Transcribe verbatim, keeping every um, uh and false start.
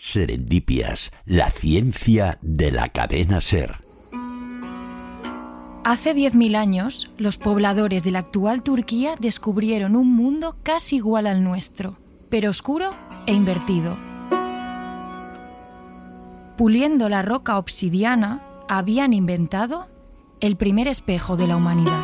Serendipias, la ciencia de la cadena SER. Hace diez mil años, los pobladores de la actual Turquía descubrieron un mundo casi igual al nuestro, pero oscuro e invertido. Puliendo la roca obsidiana, habían inventado el primer espejo de la humanidad.